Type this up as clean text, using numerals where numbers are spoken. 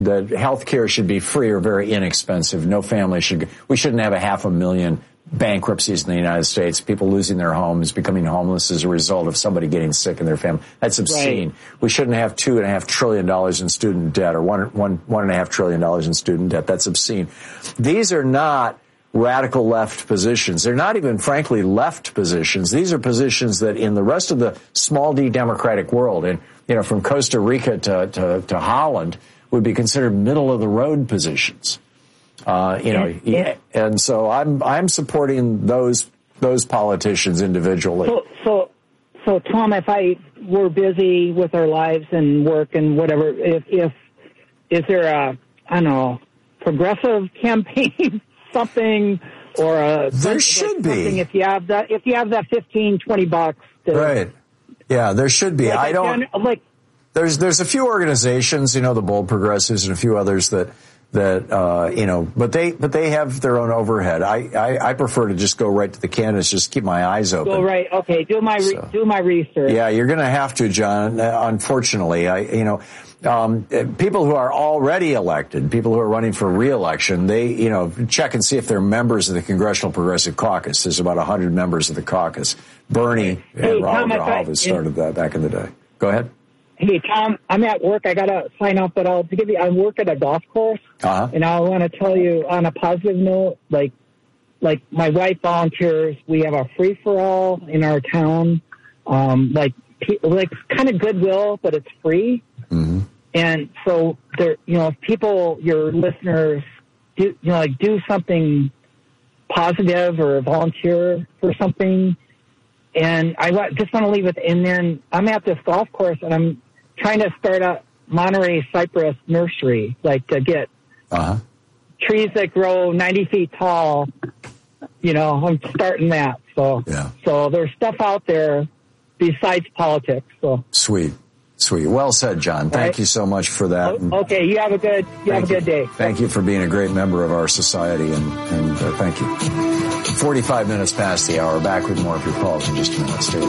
that health care should be free or very inexpensive. No family we shouldn't have 500,000 bankruptcies in the United States, people losing their homes, becoming homeless as a result of somebody getting sick in their family. That's obscene. Right. We shouldn't have $2.5 trillion in student debt or $1.5 trillion in student debt. That's obscene. These are not radical left positions. They're not even, frankly, left positions. These are positions that in the rest of the small d democratic world, and, from Costa Rica to Holland, would be considered middle of the road positions. And so I'm supporting those politicians individually. So Tom, if we're busy with our lives and work and whatever, is there a progressive campaign something or there should be if you have that $15-20 right? Yeah, there should be. There's a few organizations, the Bold Progressives and a few others that but they have their own overhead. I prefer to just go right to the candidates, just keep my eyes open. Go right. Okay. Do my research. Yeah, you're going to have to, John. Unfortunately, people who are already elected, people who are running for re-election, they, check and see if they're members of the Congressional Progressive Caucus. There's about 100 members of the caucus. Bernie and Robert Grahalva started that back in the day. Go ahead. Hey, Tom, I'm at work. I got to sign off, but I work at a golf course. And I want to tell you on a positive note, like my wife volunteers. We have a free-for-all in our town, like kind of Goodwill, but it's free. Mm-hmm. And so there, if people, your listeners, do something positive or volunteer for something. And I just want to leave it. And then I'm at this golf course and I'm trying to start a Monterey cypress nursery, to get trees that grow 90 feet tall. I'm starting that. So there's stuff out there besides politics. So sweet. Well said, John. Thank you so much for that. Okay. You have a good day. Thank you for being a great member of our society and thank you. 45 minutes past the hour. Back with more of your calls in just a minute. Stay